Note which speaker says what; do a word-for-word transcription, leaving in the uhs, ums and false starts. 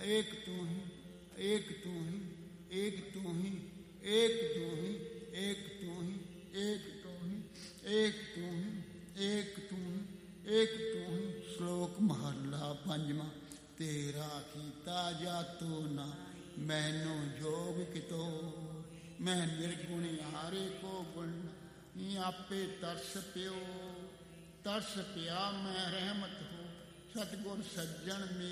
Speaker 1: एक तू ही, एक तू ही, एक तू ही, एक तू ही, एक तू ही, एक तू ही, एक तू ही, एक तू ही, एक तू ही। श्लोक महला पंजवा। तेरा कीता जातो ना मैनू जोग कितो, मैं निर्गुण हारे को गुण आपे तरस प्यो, तरस पिया मैं रहमत हो सतगुर सज्जन में